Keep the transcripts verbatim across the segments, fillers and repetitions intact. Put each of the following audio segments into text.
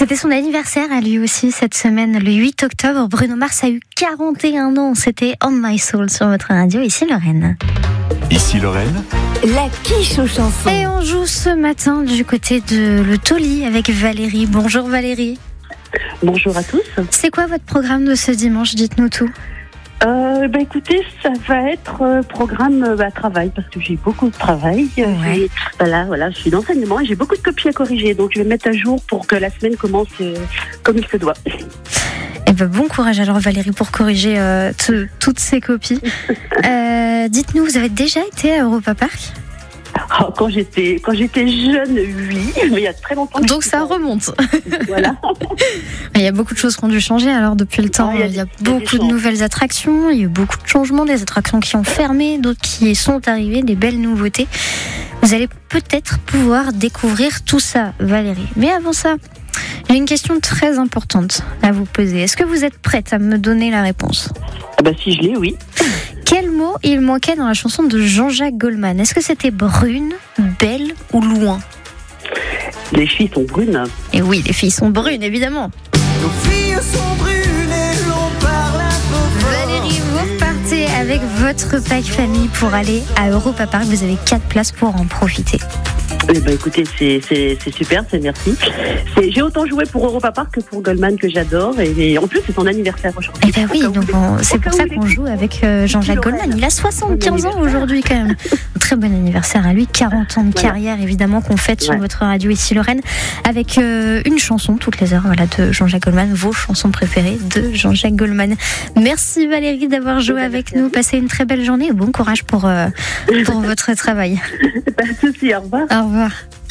C'était son anniversaire à lui aussi cette semaine, le huit octobre. Bruno Mars a eu quarante et un ans. C'était On My Soul sur votre radio. Ici Lorraine. Ici Lorraine. La quiche aux chansons. Et on joue ce matin du côté de Le Tauly avec Valérie. Bonjour Valérie. Bonjour à tous. C'est quoi votre programme de ce dimanche? Dites-nous tout. Euh, bah écoutez, ça va être euh, programme euh, bah, travail, parce que j'ai beaucoup de travail. Euh, Ouais. j'ai- bah là, voilà, je suis d'enseignement et j'ai beaucoup de copies à corriger, donc je vais mettre à jour pour que la semaine commence euh, comme il se doit. Eh ben, bon courage alors Valérie pour corriger euh, t- toutes ces copies. Euh, dites-nous, vous avez déjà été à Europa Park? Ah, quand j'étais quand j'étais jeune, oui, mais il y a très longtemps. que Donc je suis ça pas- remonte. Voilà. Il y a beaucoup de choses qui ont dû changer alors depuis le temps. Ouais, il y a Il y a des- il y a des beaucoup de changements. nouvelles attractions, il y a eu beaucoup de changements, des attractions qui ont fermé, d'autres qui sont arrivées, des belles nouveautés. Vous allez peut-être pouvoir découvrir tout ça, Valérie. Mais avant ça, j'ai une question très importante à vous poser. Est-ce que vous êtes prête à me donner la réponse? Ah bah si je l'ai, oui. Quel mot il manquait dans la chanson de Jean-Jacques Goldman? Est-ce que c'était brune, belle ou loin? Les filles sont brunes. Et oui, les filles sont brunes, évidemment. Nos filles sont brunes et l'on parle un peu fort. Valérie, vous repartez avec votre pack famille pour aller à Europa Park. Vous avez quatre places pour en profiter. Eh ben écoutez, c'est c'est c'est super, c'est merci. C'est j'ai autant joué pour Europa Park que pour Goldman que j'adore et, et en plus c'est son anniversaire aujourd'hui. Eh bien oui, Au cas où donc il est- on- c'est au cas pour où ça il qu'on est- joue avec euh, Jean-Jacques Goldman. Il a soixante-quinze ans Bon aujourd'hui quand même. Un très bon anniversaire à lui, quarante ans de Voilà. carrière évidemment qu'on fête sur Ouais. votre radio ici Lorraine avec euh, une chanson toutes les heures voilà, de Jean-Jacques Goldman, vos chansons préférées de Jean-Jacques Goldman. Merci Valérie d'avoir joué bien, avec merci. nous. Passez une très belle journée et bon courage pour, euh, pour votre travail. Pas de souci, au revoir. Au revoir.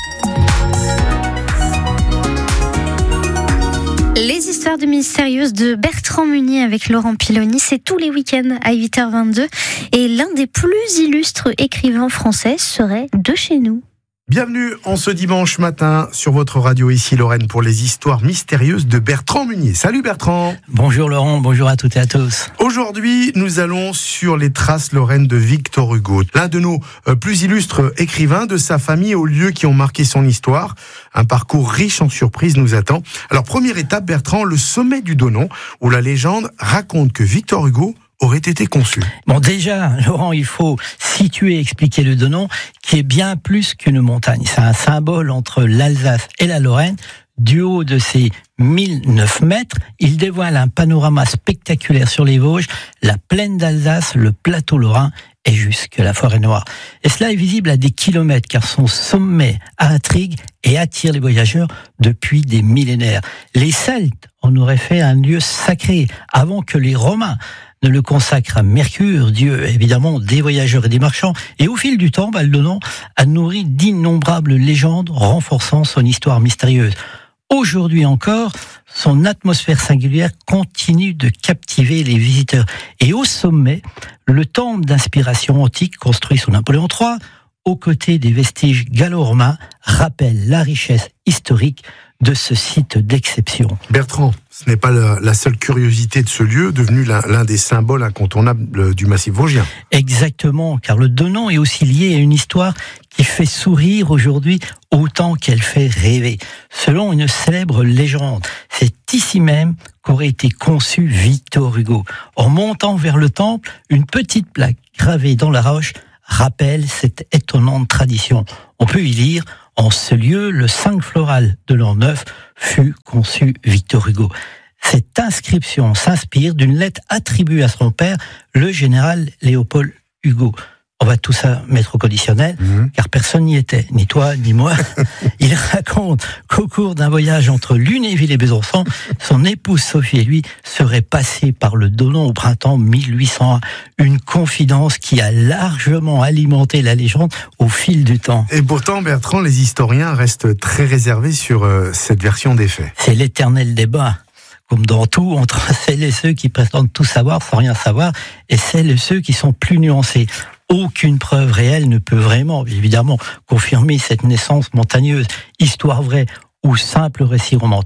Les histoires de mystérieuses de Bertrand Munier avec Laurent Piloni, c'est tous les week-ends à huit heures vingt-deux. Et l'un des plus illustres écrivains français serait de chez nous. Bienvenue en ce dimanche matin sur votre radio ici Lorraine pour les histoires mystérieuses de Bertrand Munier. Salut Bertrand. Bonjour Laurent, bonjour à toutes et à tous. Aujourd'hui, nous allons sur les traces Lorraine de Victor Hugo, l'un de nos euh, plus illustres écrivains, de sa famille aux lieux qui ont marqué son histoire. Un parcours riche en surprises nous attend. Alors première étape Bertrand, le sommet du Donon, où la légende raconte que Victor Hugo aurait été conçu. Bon déjà, Laurent, il faut situer et expliquer le Donon, qui est bien plus qu'une montagne. C'est un symbole entre l'Alsace et la Lorraine. Du haut de ses mille neuf mètres, il dévoile un panorama spectaculaire sur les Vosges, la plaine d'Alsace, le plateau lorrain et jusque la forêt noire. Et cela est visible à des kilomètres, car son sommet intrigue et attire les voyageurs depuis des millénaires. Les Celtes en auraient fait un lieu sacré avant que les Romains ne le consacrent à Mercure, dieu évidemment des voyageurs et des marchands. Et au fil du temps, bah, le Donon a nourri d'innombrables légendes renforçant son histoire mystérieuse. Aujourd'hui encore, son atmosphère singulière continue de captiver les visiteurs. Et au sommet, le temple d'inspiration antique construit sous Napoléon trois, aux côtés des vestiges gallo-romains, rappelle la richesse historique de ce site d'exception. Bertrand, ce n'est pas la, la seule curiosité de ce lieu, devenu l'un, l'un des symboles incontournables du massif vosgien. Exactement, car le Donon est aussi lié à une histoire qui fait sourire aujourd'hui autant qu'elle fait rêver. Selon une célèbre légende, c'est ici même qu'aurait été conçu Victor Hugo. En montant vers le temple, une petite plaque gravée dans la roche rappelle cette étonnante tradition. On peut y lire: en ce lieu, le cinq floral de l'an neuf fut conçu Victor Hugo. Cette inscription s'inspire d'une lettre attribuée à son père, le général Léopold Hugo. On va tout ça mettre au conditionnel, Mmh. car personne n'y était, ni toi, ni moi. Il raconte qu'au cours d'un voyage entre Lunéville et Besançon, son épouse Sophie et lui seraient passés par le Donon au printemps mille huit cent un. Une confidence qui a largement alimenté la légende au fil du temps. Et pourtant, Bertrand, les historiens restent très réservés sur euh, cette version des faits. C'est l'éternel débat. Comme dans tout, entre celles et ceux qui prétendent tout savoir sans rien savoir, et celles et ceux qui sont plus nuancés. Aucune preuve réelle ne peut vraiment, évidemment, confirmer cette naissance montagneuse. Histoire vraie ou simple récit romantique,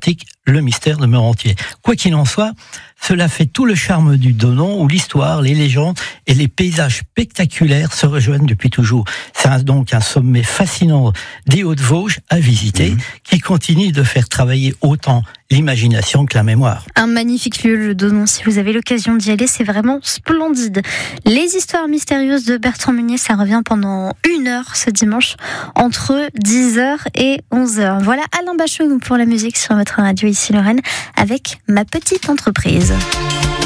le mystère demeure entier. Quoi qu'il en soit, cela fait tout le charme du Donon, où l'histoire, les légendes et les paysages spectaculaires se rejoignent depuis toujours. C'est un, donc un sommet fascinant des Hauts-de-Vosges à visiter, mmh. qui continue de faire travailler autant l'imagination que la mémoire. Un magnifique lieu, le Donon. Si vous avez l'occasion d'y aller, c'est vraiment splendide. Les histoires mystérieuses de Bertrand Meunier, ça revient pendant une heure ce dimanche, entre dix heures et onze heures. Voilà Alain Bachung pour la musique sur votre radio ici Lorraine, avec Ma Petite Entreprise.